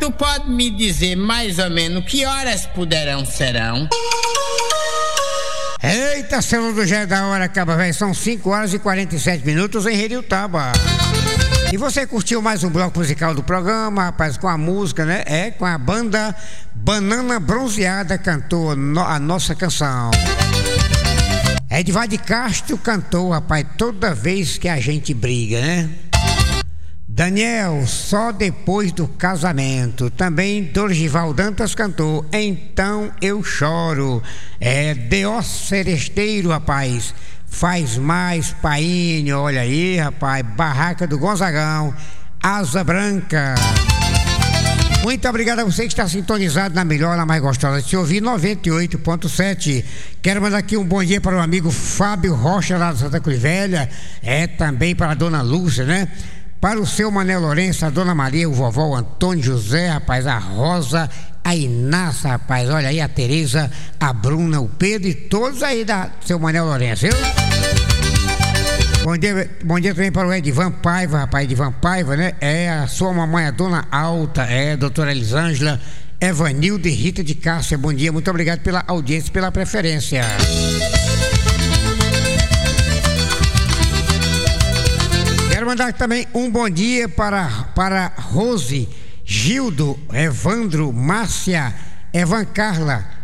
Tu pode me dizer mais ou menos que horas serão? Eita, celular já é da hora, caba, velho. São 5h47 em Heriotaba. E você curtiu mais um bloco musical do programa, rapaz, com a música, né? Com a banda Banana Bronzeada cantou a nossa canção. Edvard Castro cantou, rapaz, toda vez que a gente briga, né? Daniel, só depois do casamento. Também Dorival Dantas cantou Então Eu Choro. D.O. Seresteiro, rapaz, Faz Mais Painho. Olha aí, rapaz, Barraca do Gonzagão, Asa Branca. Muito obrigado a você que está sintonizado na melhor, na mais gostosa de se ouvir, 98.7. Quero mandar aqui um bom dia para o amigo Fábio Rocha, lá de Santa Cruz Velha. Também para a dona Lúcia, né? Para o seu Mané Lourenço, a dona Maria, o vovó o Antônio José, rapaz, a Rosa, a Inácia, rapaz, olha aí, a Tereza, a Bruna, o Pedro e todos aí da seu Mané Lourenço, viu? Bom dia também para o Edvan Paiva, rapaz, Edvan Paiva, né? A sua mamãe, a dona Alta, a doutora Elisângela, Evanildo e Rita de Cássia, bom dia, muito obrigado pela audiência e pela preferência. Quero mandar também um bom dia para Rose, Gildo, Evandro, Márcia, Evan Carla,